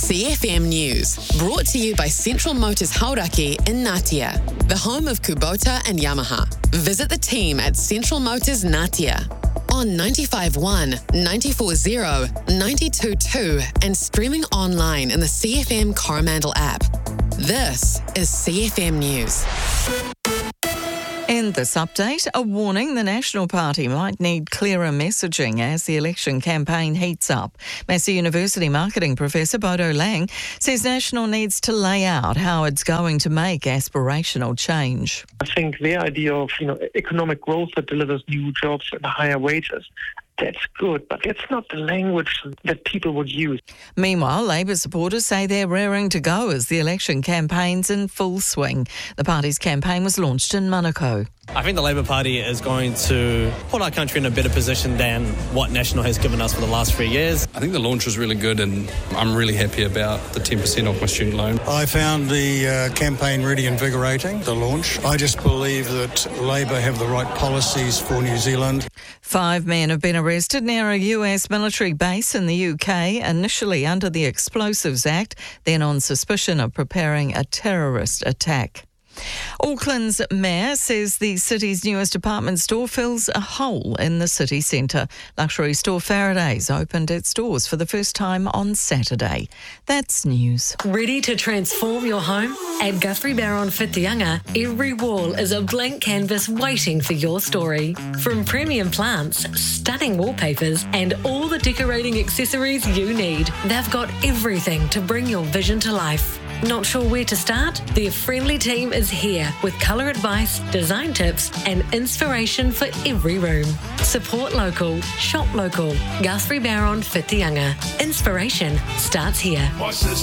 CFM News, brought to you by Central Motors Hauraki in Ngatea, the home of Kubota and Yamaha. Visit the team at Central Motors Ngatea on 95.1, 94.0, 92.2 and streaming online in the CFM Coromandel app. This is CFM News. In this update, a warning the National Party might need clearer messaging as the election campaign heats up. Massey University marketing professor Bodo Lang says National needs to lay out how it's going to make aspirational change. I think the idea of economic growth that delivers new jobs and higher wages, that's good, but it's not the language that people would use. Meanwhile, Labour supporters say they're raring to go as the election campaign's in full swing. The party's campaign was launched in Manukau. I think the Labour Party is going to put our country in a better position than what National has given us for the last 3 years. I think the launch was really good and I'm really happy about the 10% off my student loan. I found the campaign really invigorating, the launch. I just believe that Labour have the right policies for New Zealand. 5 men have been arrested near a US military base in the UK, initially under the Explosives Act, then on suspicion of preparing a terrorist attack. Auckland's mayor says the city's newest department store fills a hole in the city centre. Luxury store Faraday's opened its doors for the first time on Saturday. That's news. Ready to transform your home? At Guthrie Barron Whitianga, every wall is a blank canvas waiting for your story. From premium plants, stunning wallpapers, and all the decorating accessories you need, they've got everything to bring your vision to life. Not sure where to start? Their friendly team is here with colour advice, design tips and inspiration for every room. Support local, shop local. Guthrie Barron Whitianga. Inspiration starts here.